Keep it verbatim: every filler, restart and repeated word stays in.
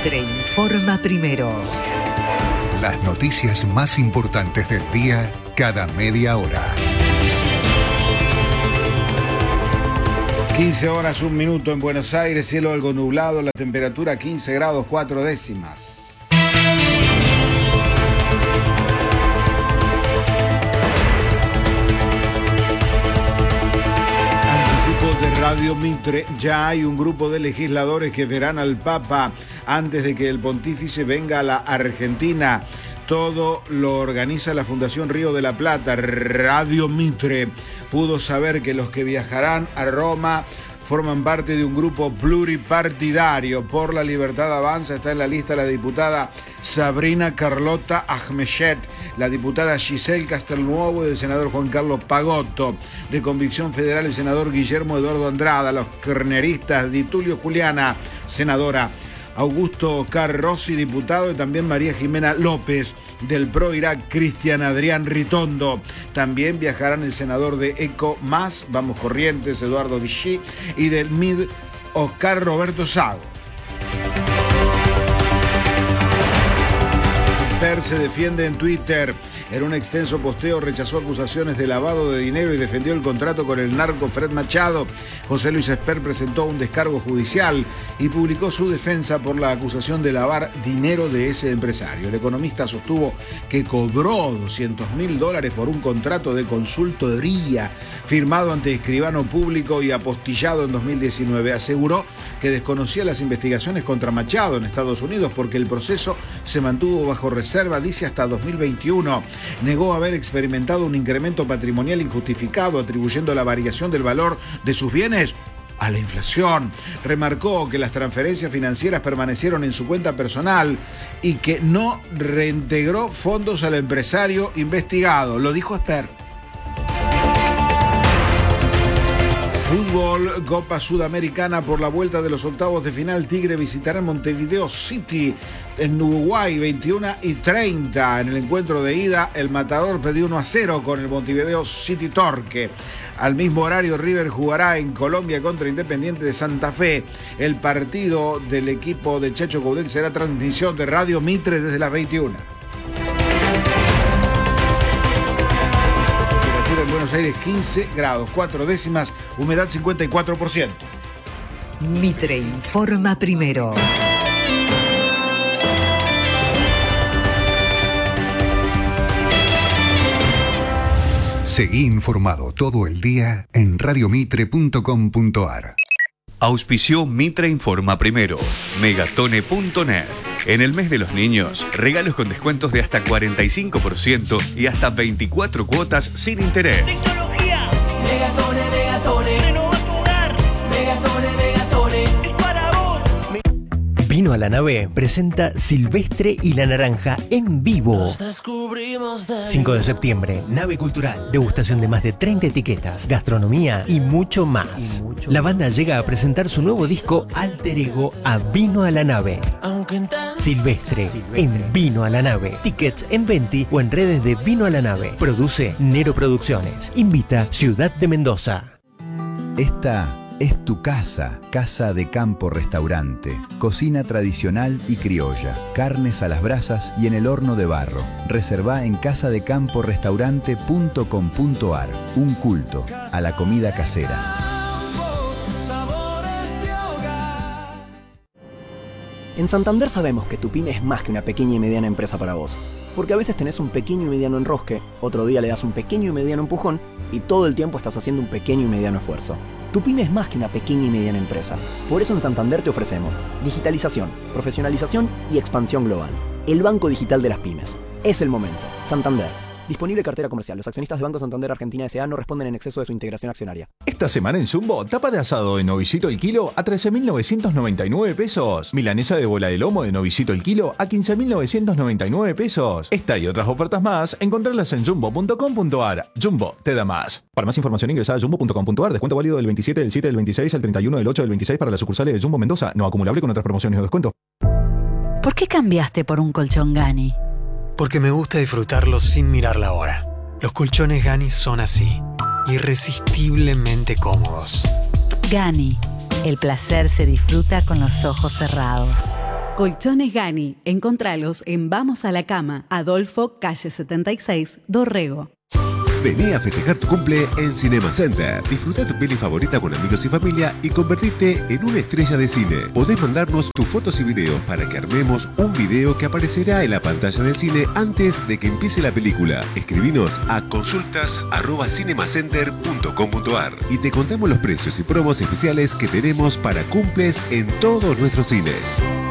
Mitre informa primero. Las noticias más importantes del día cada media hora. quince horas, un minuto en Buenos Aires, cielo algo nublado, la temperatura quince grados, cuatro décimas. De Radio Mitre, ya hay un grupo de legisladores que verán al Papa antes de que el pontífice venga a la Argentina. Todo lo organiza la Fundación Río de la Plata. Radio Mitre pudo saber que los que viajarán a Roma forman parte de un grupo pluripartidario. Por la Libertad Avanza está en la lista la diputada Sabrina Carlota Ahmechet, la diputada Giselle Castelnuovo y el senador Juan Carlos Pagotto. De Convicción Federal, el senador Guillermo Eduardo Andrada. Los kirchneristas Di Tulio Juliana, senadora. Augusto Oscar Rossi, diputado, y también María Jimena López. Del Pro Irak, Cristian Adrián Ritondo. También viajarán el senador de ECO Más, Vamos Corrientes, Eduardo Vichy, y del M I D, Oscar Roberto Sago. Per se defiende en Twitter. En un extenso posteo rechazó acusaciones de lavado de dinero y defendió el contrato con el narco Fred Machado. José Luis Esper presentó un descargo judicial y publicó su defensa por la acusación de lavar dinero de ese empresario. El economista sostuvo que cobró doscientos mil dólares por un contrato de consultoría firmado ante escribano público y apostillado en dos mil diecinueve. Aseguró que desconocía las investigaciones contra Machado en Estados Unidos porque el proceso se mantuvo bajo reserva, dice, hasta dos mil veintiuno. Negó haber experimentado un incremento patrimonial injustificado, atribuyendo la variación del valor de sus bienes a la inflación. Remarcó que las transferencias financieras permanecieron en su cuenta personal y que no reintegró fondos al empresario investigado. Lo dijo Esper. Fútbol, Copa Sudamericana por la vuelta de los octavos de final. Tigre visitará Montevideo City en Uruguay, veintiuna y treinta. En el encuentro de ida, el Matador perdió uno a cero con el Montevideo City Torque. Al mismo horario, River jugará en Colombia contra Independiente de Santa Fe. El partido del equipo de Chacho Coudet será transmisión de Radio Mitre desde las veintiuna. En Buenos Aires quince grados, cuatro décimas, humedad cincuenta y cuatro por ciento. Mitre informa primero. Seguí informado todo el día en radiomitre punto com punto ar. Auspició Mitre Informa Primero, Megatone punto net. En el mes de los niños, regalos con descuentos de hasta cuarenta y cinco por ciento y hasta veinticuatro cuotas sin interés. Tecnología. Megatone, Megatone. Renova tu hogar. Megatone, Megatone. Es para vos. Vino a la Nave presenta Silvestre y la Naranja en vivo. cinco de septiembre, Nave Cultural, degustación de más de treinta etiquetas, gastronomía y mucho más. Y mucho la banda más. Llega a presentar su nuevo disco Alter Ego a Vino a la Nave. Silvestre, Silvestre en Vino a la Nave. Tickets en Venti o en redes de Vino a la Nave. Produce Nero Producciones. Invita Ciudad de Mendoza. Esta es tu casa, Casa de Campo Restaurante. Cocina tradicional y criolla, carnes a las brasas y en el horno de barro. Reservá en casa de campo restaurante punto com punto ar. Un culto a la comida casera. En Santander sabemos que tu pyme es más que una pequeña y mediana empresa para vos. Porque a veces tenés un pequeño y mediano enrosque, otro día le das un pequeño y mediano empujón y todo el tiempo estás haciendo un pequeño y mediano esfuerzo. Tu pyme es más que una pequeña y mediana empresa. Por eso en Santander te ofrecemos digitalización, profesionalización y expansión global. El Banco Digital de las Pymes. Es el momento. Santander. Disponible cartera comercial. Los accionistas de Banco Santander Argentina S A no responden en exceso de su integración accionaria. Esta semana en Jumbo, tapa de asado de novicito el kilo a trece mil novecientos noventa y nueve pesos. Milanesa de bola de lomo de novicito el kilo a quince mil novecientos noventa y nueve pesos. Esta y otras ofertas más, encontrarlas en jumbo punto com punto ar. Jumbo, te da más. Para más información ingresa a jumbo punto com punto ar. Descuento válido del veintisiete, del siete, del veintiséis al treinta y uno, del ocho, del veintiséis para las sucursales de Jumbo Mendoza. No acumulable con otras promociones o descuento. ¿Por qué cambiaste por un colchón Gani? Porque me gusta disfrutarlo sin mirar la hora. Los colchones Gani son así, irresistiblemente cómodos. Gani, el placer se disfruta con los ojos cerrados. Colchones Gani. Encontralos en Vamos a la Cama, Adolfo, calle setenta y seis, Dorrego. Vení a festejar tu cumple en Cinema Center. Disfruta tu peli favorita con amigos y familia y convertirte en una estrella de cine. Podés mandarnos tus fotos y videos para que armemos un video que aparecerá en la pantalla del cine antes de que empiece la película. Escribinos a consultas arroba cinemacenter punto com punto ar y te contamos los precios y promos especiales que tenemos para cumples en todos nuestros cines.